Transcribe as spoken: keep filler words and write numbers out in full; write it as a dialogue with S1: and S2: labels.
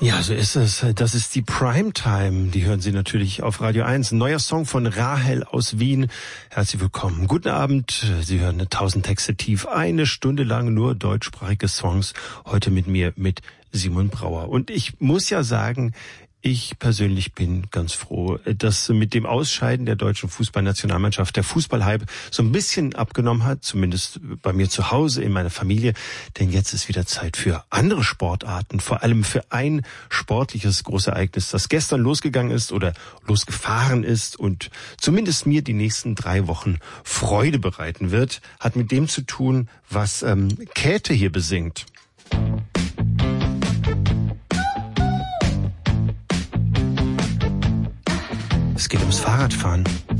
S1: Ja, so ist es. Das ist die Primetime. Die hören Sie natürlich auf Radio eins. Ein neuer Song von Rahel aus Wien. Herzlich willkommen. Guten Abend. Sie hören tausend Texte tief. Eine Stunde lang nur deutschsprachige Songs. Heute mit mir, mit Simon Brauer. Und ich muss ja sagen, ich persönlich bin ganz froh, dass mit dem Ausscheiden der deutschen Fußballnationalmannschaft der Fußballhype so ein bisschen abgenommen hat, zumindest bei mir zu Hause, in meiner Familie. Denn jetzt ist wieder Zeit für andere Sportarten, vor allem für ein sportliches Großereignis, das gestern losgegangen ist oder losgefahren ist und zumindest mir die nächsten drei Wochen Freude bereiten wird. Hat mit dem zu tun, was ähm, Käthe hier besingt. Es geht ums Fahrradfahren.